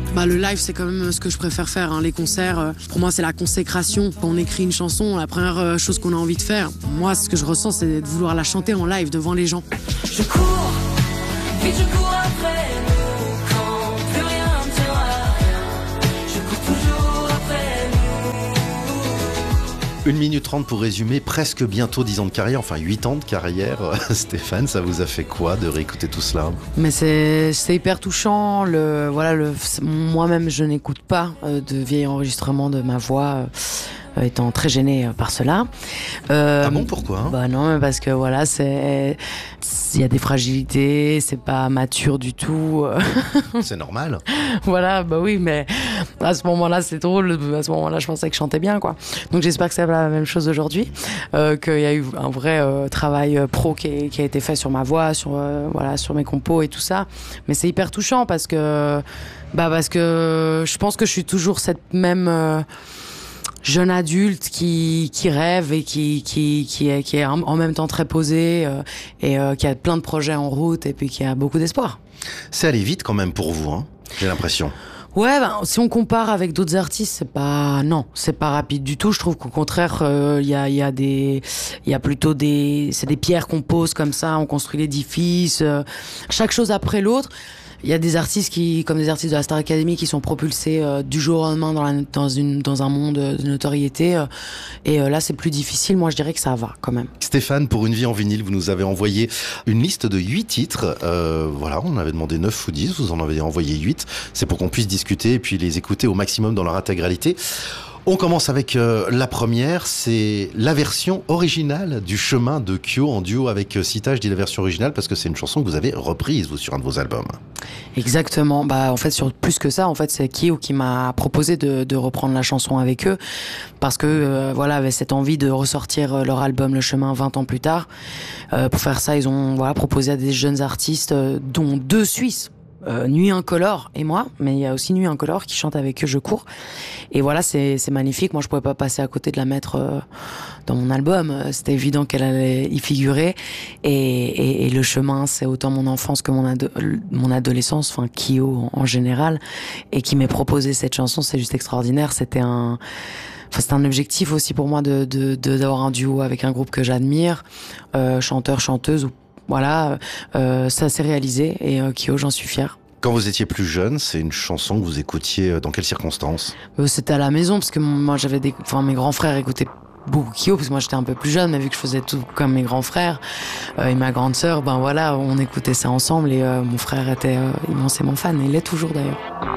Le live, c'est quand même ce que je préfère faire, hein. Les concerts, pour moi, c'est la consécration. Quand on écrit une chanson, la première chose qu'on a envie de faire, moi, ce que je ressens, c'est de vouloir la chanter en live devant les gens. Je cours, vite je cours après nous, quand plus rien ne tiendra rien. Je cours toujours après nous. 1 minute 30 pour résumer, presque bientôt 10 ans de carrière, enfin 8 ans de carrière. Stéphane, ça vous a fait quoi de réécouter tout cela ? Mais c'est hyper touchant. Moi-même, je n'écoute pas de vieilles enregistrements de ma voix, étant très gênée par cela. Ah bon, pourquoi ? Non, mais parce que voilà, il y a des fragilités, c'est pas mature du tout. C'est normal. Voilà, oui, mais à ce moment-là, c'est drôle. À ce moment-là, je pensais que je chantais bien, quoi. Donc j'espère que c'est la même chose aujourd'hui, qu'il y a eu un vrai travail pro qui a été fait sur ma voix, sur mes compos et tout ça. Mais c'est hyper touchant parce que je pense que je suis toujours cette même jeune adulte qui rêve et qui est en même temps très posé et qui a plein de projets en route et puis qui a beaucoup d'espoir. C'est allé vite quand même pour vous, hein, j'ai l'impression. Ouais, si on compare avec d'autres artistes, c'est pas rapide du tout. Je trouve qu'au contraire, il y a plutôt c'est des pierres qu'on pose comme ça, on construit l'édifice, chaque chose après l'autre. Il y a des artistes comme des artistes de la Star Academy, qui sont propulsés du jour au lendemain dans un monde de notoriété. Et là, c'est plus difficile. Moi, je dirais que ça va quand même. Stéphane, pour Une vie en vinyle, vous nous avez envoyé une liste de 8 titres. On avait demandé 9 ou 10, vous en avez envoyé 8. C'est pour qu'on puisse discuter et puis les écouter au maximum dans leur intégralité. On commence avec la première, c'est la version originale du Chemin de Kyo en duo avec Sita. Je dis la version originale parce que c'est une chanson que vous avez reprise, vous, sur un de vos albums. Exactement. En fait, sur plus que ça, en fait, c'est Kyo qui m'a proposé de reprendre la chanson avec eux parce que avait cette envie de ressortir leur album Le Chemin 20 ans plus tard. Pour faire ça, ils ont proposé à des jeunes artistes, dont 2 Suisses. Nuit Incolore et moi, mais il y a aussi Nuit Incolore qui chante avec eux Je cours. Et voilà, c'est magnifique. Moi, je pouvais pas passer à côté de la mettre dans mon album. C'était évident qu'elle allait y figurer. Et Le Chemin, c'est autant mon enfance que mon adolescence, enfin Kyo en général, et qui m'ait proposé cette chanson, c'est juste extraordinaire. C'était un objectif aussi pour moi d'avoir un duo avec un groupe que j'admire, chanteur, chanteuse. Voilà, ça s'est réalisé et Kyo, j'en suis fière. Quand vous étiez plus jeune, c'est une chanson que vous écoutiez dans quelles circonstances ? C'était à la maison, parce que moi mes grands frères écoutaient beaucoup Kyo, parce que moi j'étais un peu plus jeune, mais vu que je faisais tout comme mes grands frères et ma grande sœur, on écoutait ça ensemble et mon frère était immensément fan, et il l'est toujours d'ailleurs.